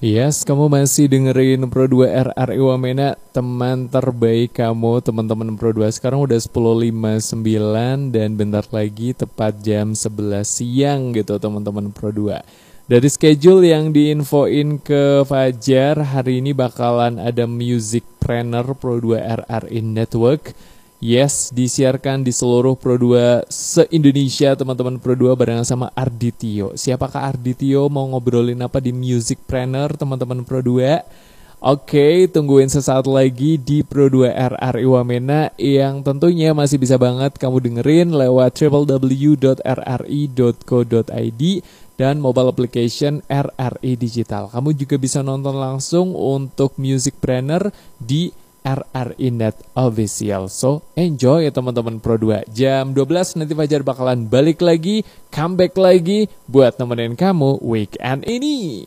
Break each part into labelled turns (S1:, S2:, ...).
S1: Yes, kamu masih dengerin Pro 2 RRI Wamena, teman terbaik kamu, teman-teman Pro 2. Sekarang udah 10.59 dan bentar lagi tepat jam 11 siang gitu teman-teman Pro 2. Dari schedule yang diinfoin ke Fajar, hari ini bakalan ada Music Planner Pro 2 RRI Network. Yes, disiarkan di seluruh Pro 2 se-Indonesia teman-teman Pro 2 barengan sama Arditio. Siapakah Arditio, mau ngobrolin apa di Music Planner teman-teman Pro 2? Oke, tungguin sesaat lagi di Pro 2 RRI Wamena yang tentunya masih bisa banget kamu dengerin lewat www.rri.co.id dan mobile application RRI Digital. Kamu juga bisa nonton langsung untuk Music Planner di RRI Net Official. So, enjoy ya teman-teman Pro 2. Jam 12 nanti Fajar bakalan balik lagi, comeback lagi buat nemenin kamu weekend ini.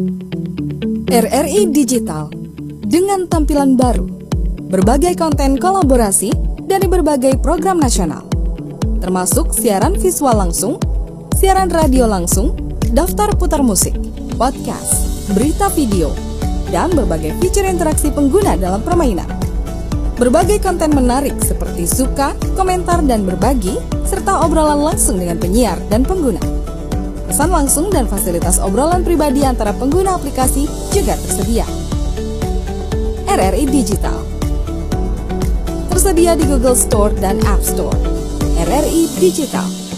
S2: RRI Digital dengan tampilan baru, berbagai konten kolaborasi dari berbagai program nasional, termasuk siaran visual langsung, siaran radio langsung, daftar putar musik, podcast, berita video, dan berbagai fitur interaksi pengguna dalam permainan. Berbagai konten menarik seperti suka, komentar, dan berbagi, serta obrolan langsung dengan penyiar dan pengguna. Pesan langsung dan fasilitas obrolan pribadi antara pengguna aplikasi juga tersedia. RRI Digital tersedia di Google Store dan App Store. RRI Digital.